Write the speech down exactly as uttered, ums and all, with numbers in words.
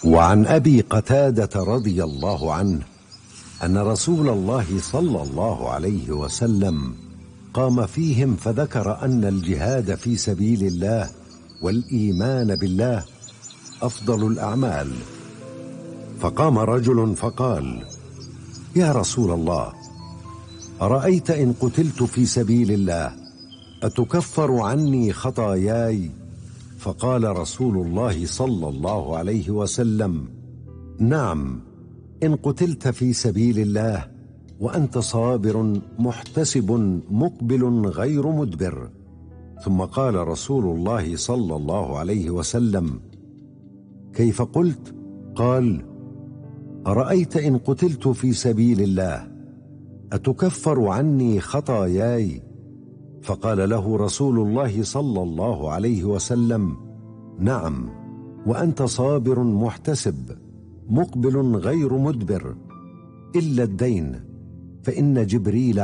وعن أبي قتادة رضي الله عنه أن رسول الله صلى الله عليه وسلم قام فيهم فذكر أن الجهاد في سبيل الله والإيمان بالله أفضل الأعمال. فقام رجل فقال: يا رسول الله، أرأيت إن قتلت في سبيل الله أتكفر عني خطاياي؟ فقال رسول الله صلى الله عليه وسلم: نعم، إن قتلت في سبيل الله وأنت صابر محتسب مقبل غير مدبر. ثم قال رسول الله صلى الله عليه وسلم: كيف قلت؟ قال: أرأيت إن قتلت في سبيل الله أتكفر عني خطاياي؟ فقال له رسول الله صلى الله عليه وسلم: نعم، وأنت صابر محتسب مقبل غير مدبر، إلا الدين، فإن جبريل